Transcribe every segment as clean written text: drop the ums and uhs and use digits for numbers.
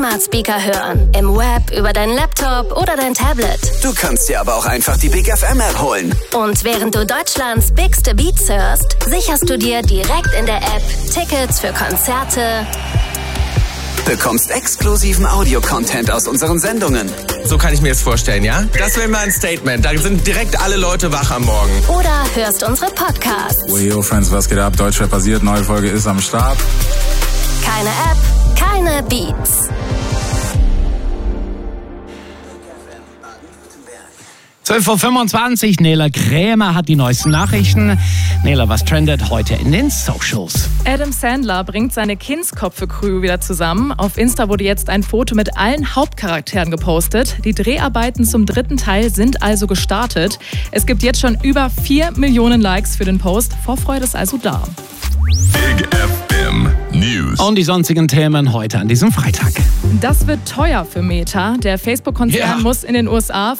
Smart Speaker hören. Im Web, über deinen Laptop oder dein Tablet. Du kannst dir aber auch einfach die Big FM App holen. Und während du Deutschlands bigste Beats hörst, sicherst du dir direkt in der App Tickets für Konzerte, Bekommst exklusiven Audio-Content aus unseren Sendungen. So kann ich mir das vorstellen, ja? Das wäre mal ein Statement. Da sind direkt alle Leute wach am Morgen. oder hörst unsere Podcasts. Yo, Friends, was geht ab? Deutschrap basiert, neue Folge ist am Start. Keine App, keine Beats. 12.25 Uhr, Nela Krämer hat die neuesten Nachrichten. Nela, was trendet heute in den Socials? Adam Sandler bringt seine Kindskopfe-Crew wieder zusammen. Auf Insta wurde jetzt ein Foto mit allen Hauptcharakteren gepostet. Die Dreharbeiten zum 3. Teil sind also gestartet. Es gibt jetzt schon über 4 Millionen Likes für den Post. Vorfreude ist also da. Big FM News. Und die sonstigen Themen heute an diesem Freitag. Das wird teuer für Meta. Der Facebook-Konzern muss in den USA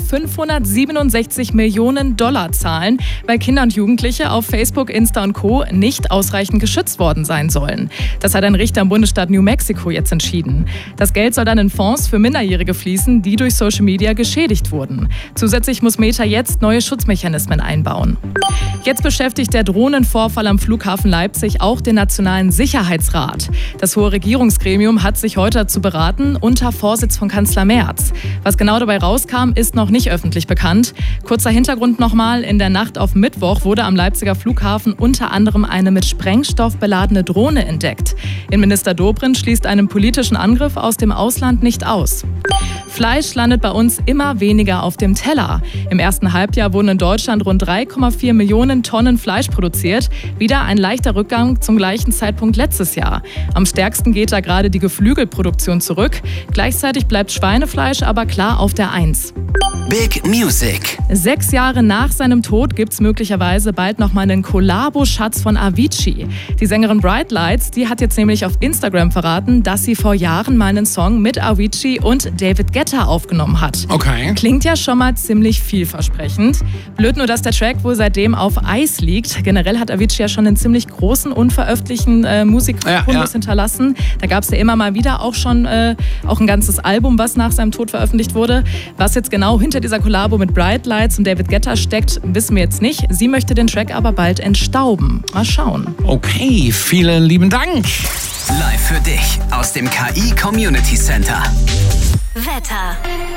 567 Millionen Dollar zahlen, weil Kinder und Jugendliche auf Facebook, Insta und Co. nicht ausreichend geschützt worden sein sollen. Das hat ein Richter im Bundesstaat New Mexico jetzt entschieden. Das Geld soll dann in Fonds für Minderjährige fließen, die durch Social Media geschädigt wurden. Zusätzlich muss Meta jetzt neue Schutzmechanismen einbauen. Jetzt beschäftigt der Drohnenvorfall am Flughafen Leipzig auch den Nationalen Sicherheitsrat. Das hohe Regierungsgremium hat sich heute dazu beraten, unter Vorsitz von Kanzler Merz. Was genau dabei rauskam, ist noch nicht öffentlich bekannt. Kurzer Hintergrund nochmal: In der Nacht auf Mittwoch wurde am Leipziger Flughafen unter anderem eine mit Sprengstoff beladene Drohne entdeckt. Innenminister Dobrindt schließt einen politischen Angriff aus dem Ausland nicht aus. Fleisch landet bei uns immer weniger auf dem Teller. Im ersten Halbjahr wurden in Deutschland rund 3,4 Millionen Tonnen Fleisch produziert. Wieder ein leichter Rückgang zum gleichen Zeitpunkt letztes Jahr. Am stärksten geht da gerade die Geflügelproduktion zurück. Gleichzeitig bleibt Schweinefleisch aber klar auf der 1. Big Music. 6 Jahre nach seinem Tod gibt's möglicherweise bald nochmal einen Kollabo-Schatz von Avicii. Die Sängerin Bright Lights, die hat jetzt nämlich auf Instagram verraten, dass sie vor Jahren mal einen Song mit Avicii und David Guetta aufgenommen hat. Okay. Klingt ja schon mal ziemlich vielversprechend. Blöd nur, dass der Track wohl seitdem auf Eis liegt. Generell hat Avicii ja schon einen ziemlich großen, unveröffentlichten Musikfundus hinterlassen. Da gab's ja immer mal wieder auch schon auch ein ganzes Album, was nach seinem Tod veröffentlicht wurde. Was jetzt genau hinter dieser Kollabo mit Bright Lights und David Guetta steckt, wissen wir jetzt nicht. Sie möchte den Track aber bald entstauben. Mal schauen. Okay, vielen lieben Dank. Live für dich aus dem KI Community Center. Wetter.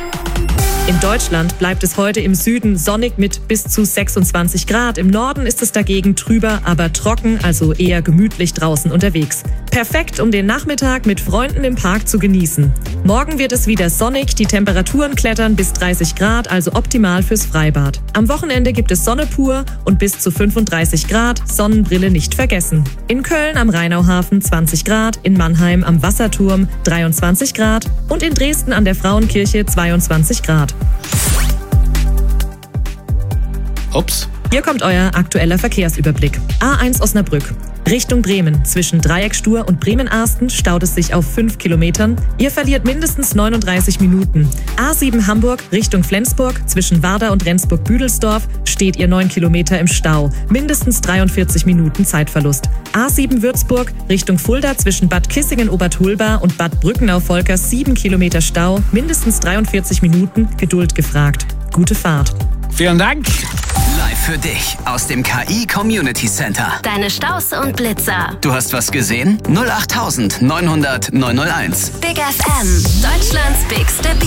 In Deutschland bleibt es heute im Süden sonnig mit bis zu 26 Grad. Im Norden ist es dagegen trüber, aber trocken, also eher gemütlich draußen unterwegs. Perfekt, um den Nachmittag mit Freunden im Park zu genießen. Morgen wird es wieder sonnig, die Temperaturen klettern bis 30 Grad, also optimal fürs Freibad. Am Wochenende gibt es Sonne pur und bis zu 35 Grad, Sonnenbrille nicht vergessen. In Köln am Rheinauhafen 20 Grad, in Mannheim am Wasserturm 23 Grad und in Dresden an der Frauenkirche 22 Grad. Ups. Hier kommt euer aktueller Verkehrsüberblick. A1 Osnabrück. Richtung Bremen. Zwischen Dreieckstur und Bremen-Arsten staut es sich auf 5 Kilometern. Ihr verliert mindestens 39 Minuten. A7 Hamburg Richtung Flensburg. Zwischen Warder und Rendsburg-Büdelsdorf steht ihr 9 Kilometer im Stau. Mindestens 43 Minuten Zeitverlust. A7 Würzburg Richtung Fulda. Zwischen Bad Kissingen-Obertulba und Bad Brückenau-Volkers 7 Kilometer Stau. Mindestens 43 Minuten. Geduld gefragt. Gute Fahrt. Vielen Dank. Live für dich aus dem KI Community Center. Deine Staus und Blitzer. Du hast was gesehen? 08900 901. Big FM.